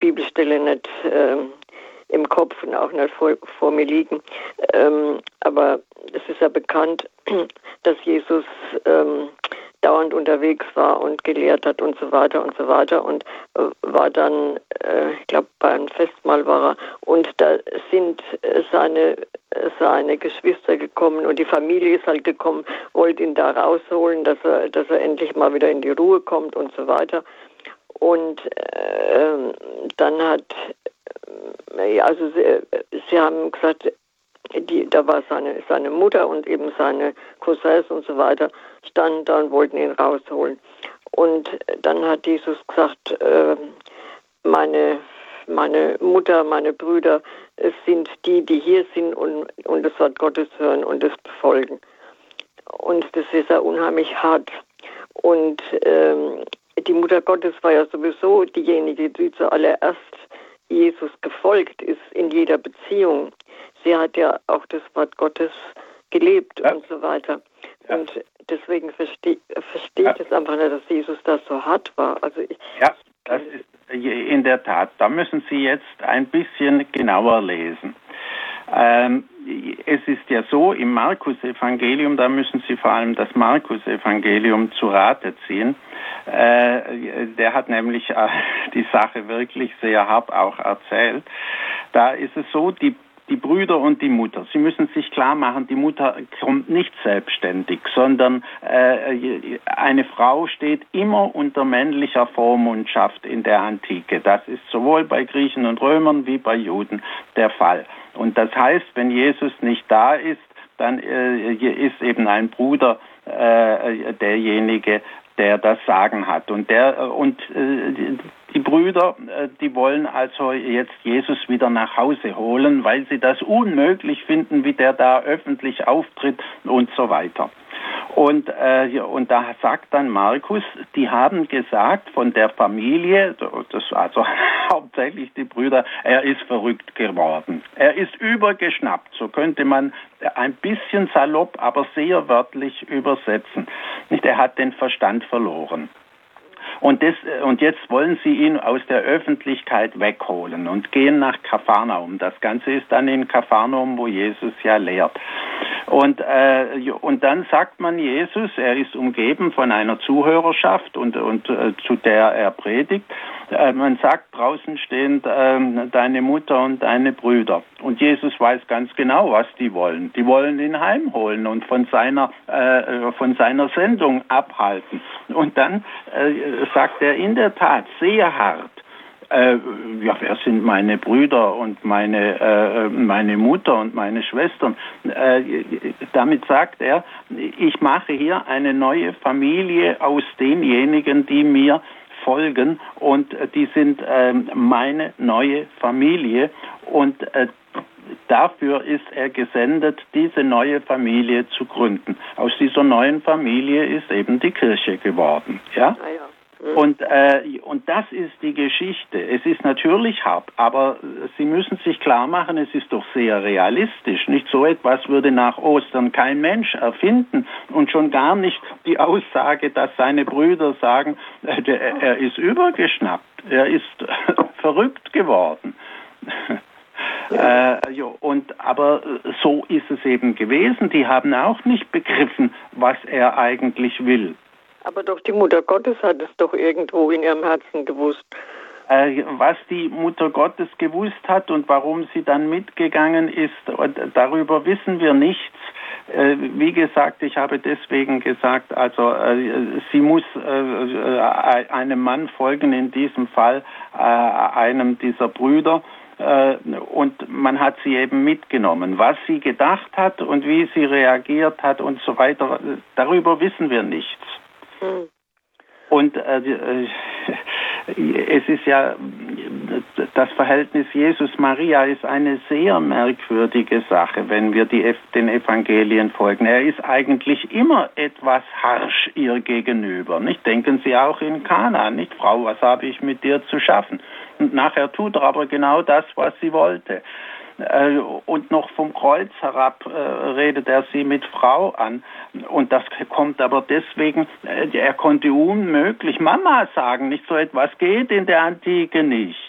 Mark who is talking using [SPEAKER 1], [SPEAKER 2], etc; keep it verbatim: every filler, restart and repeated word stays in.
[SPEAKER 1] Bibelstelle nicht ähm, im Kopf und auch nicht vor, vor mir liegen. Ähm, aber es ist ja bekannt, dass Jesus ähm, dauernd unterwegs war und gelehrt hat und so weiter und so weiter und äh, war dann, äh, ich glaube, bei einem Festmahl war er und da sind äh, seine, äh, seine Geschwister gekommen und die Familie ist halt gekommen, wollte ihn da rausholen, dass er, dass er endlich mal wieder in die Ruhe kommt und so weiter. Und äh, dann hat, äh, ja, also sie, sie haben gesagt, Die, da war seine, seine Mutter und eben seine Cousins und so weiter, standen da und wollten ihn rausholen. Und dann hat Jesus gesagt, äh, meine, meine Mutter, meine Brüder es sind die, die hier sind und, und das Wort Gottes hören und es befolgen. Und das ist ja unheimlich hart. Und ähm, die Mutter Gottes war ja sowieso diejenige, die zuallererst Jesus gefolgt ist in jeder Beziehung. Sie hat ja auch das Wort Gottes gelebt ja. und so weiter. Ja. Und deswegen verstehe versteh ja. ich das einfach nicht, dass Jesus da so hart war. Also ich,
[SPEAKER 2] ja, das ist in der Tat. Da müssen Sie jetzt ein bisschen genauer lesen. Ähm, es ist ja so, im Markus-Evangelium, da müssen Sie vor allem das Markus-Evangelium zu Rate ziehen. Äh, der hat nämlich äh, die Sache wirklich sehr hart auch erzählt. Da ist es so, die Die Brüder und die Mutter, Sie müssen sich klar machen, die Mutter kommt nicht selbstständig, sondern äh, eine Frau steht immer unter männlicher Vormundschaft in der Antike. Das ist sowohl bei Griechen und Römern wie bei Juden der Fall. Und das heißt, wenn Jesus nicht da ist, dann äh, ist eben ein Bruder äh, derjenige, der das Sagen hat. Und der und äh, die Brüder, äh, die wollen also jetzt Jesus wieder nach Hause holen, weil sie das unmöglich finden, wie der da öffentlich auftritt und so weiter. Und, äh, und da sagt dann Markus, die haben gesagt von der Familie, das also hauptsächlich die Brüder, er ist verrückt geworden. Er ist übergeschnappt, so könnte man ein bisschen salopp, aber sehr wörtlich übersetzen. Nicht, er hat den Verstand verloren. Und, das, und jetzt wollen sie ihn aus der Öffentlichkeit wegholen und gehen nach Kapharnaum. Das Ganze ist dann in Kapharnaum, wo Jesus ja lehrt. Und, äh, und dann sagt man Jesus, er ist umgeben von einer Zuhörerschaft und, und äh, zu der er predigt. Äh, man sagt draußen stehend äh, deine Mutter und deine Brüder. Und Jesus weiß ganz genau, was die wollen. Die wollen ihn heimholen und von seiner, äh, von seiner Sendung abhalten. Und dann äh, sagt er in der Tat sehr hart, Äh, ja, wer sind meine Brüder und meine, äh, meine Mutter und meine Schwestern? Äh, damit sagt er, ich mache hier eine neue Familie aus denjenigen, die mir folgen und äh, die sind äh, meine neue Familie und äh, dafür ist er gesendet, diese neue Familie zu gründen. Aus dieser neuen Familie ist eben die Kirche geworden. Ja? Ah ja. Und, äh, und das ist die Geschichte. Es ist natürlich hart, aber Sie müssen sich klar machen, es ist doch sehr realistisch. Nicht so etwas würde nach Ostern kein Mensch erfinden und schon gar nicht die Aussage, dass seine Brüder sagen, äh, der, er ist übergeschnappt, er ist verrückt geworden. Äh, jo, und aber so ist es eben gewesen. Die haben auch nicht begriffen, was er eigentlich will.
[SPEAKER 1] Aber doch die Mutter Gottes hat es doch irgendwo in ihrem Herzen gewusst.
[SPEAKER 2] Äh, was die Mutter Gottes gewusst hat und warum sie dann mitgegangen ist, darüber wissen wir nichts. Äh, wie gesagt, ich habe deswegen gesagt, also äh, sie muss äh, einem Mann folgen, in diesem Fall äh, einem dieser Brüder. Äh, und man hat sie eben mitgenommen. Was sie gedacht hat und wie sie reagiert hat und so weiter, darüber wissen wir nichts. Hm. Und äh, es ist ja, das Verhältnis Jesus-Maria ist eine sehr merkwürdige Sache, wenn wir die, den Evangelien folgen. Er ist eigentlich immer etwas harsch ihr gegenüber. Nicht? Denken Sie auch in Kana, nicht? Frau, was habe ich mit dir zu schaffen? Und nachher tut er aber genau das, was sie wollte. Und noch vom Kreuz herab äh, redet er sie mit Frau an. Und das kommt aber deswegen, äh, er konnte unmöglich Mama sagen. Nicht so etwas geht in der Antike nicht.